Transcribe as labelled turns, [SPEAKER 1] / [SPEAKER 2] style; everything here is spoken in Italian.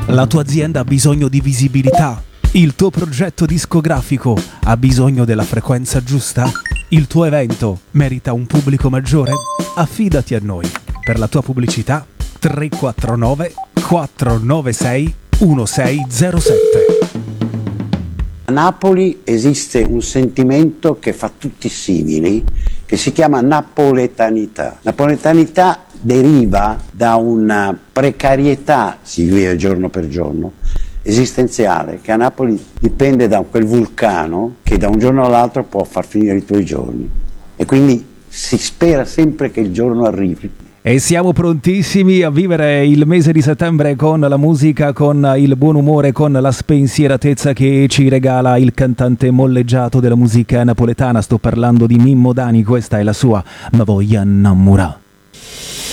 [SPEAKER 1] La tua azienda ha bisogno di visibilità? Il tuo progetto discografico ha bisogno della frequenza giusta? Il tuo evento merita un pubblico maggiore? Affidati a noi. Per la tua pubblicità 349 496 1607.
[SPEAKER 2] A Napoli esiste un sentimento che fa tutti simili, che si chiama napoletanità. Napoletanità deriva da una precarietà, si vive giorno per giorno, esistenziale, che a Napoli dipende da quel vulcano che da un giorno all'altro può far finire i tuoi giorni. E quindi si spera sempre che il giorno arrivi.
[SPEAKER 1] E siamo prontissimi a vivere il mese di settembre con la musica, con il buon umore, con la spensieratezza che ci regala il cantante molleggiato della musica napoletana. Sto parlando di Mimmo Dani, questa è la sua Ma voglio innamorare.